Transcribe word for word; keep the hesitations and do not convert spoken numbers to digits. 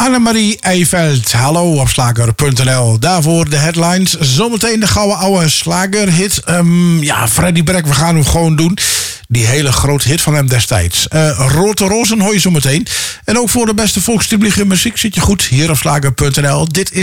Annemarie Eiveld, hallo op slager punt n l. Daarvoor de headlines. Zometeen de gouden oude slagerhit. Um, ja, Freddy Breck, we gaan hem gewoon doen. Die hele grote hit van hem destijds. Uh, Rote Rozen hoor je zometeen. En ook voor de beste volkstuurlijke muziek zit je goed hier op slager punt n l. Dit is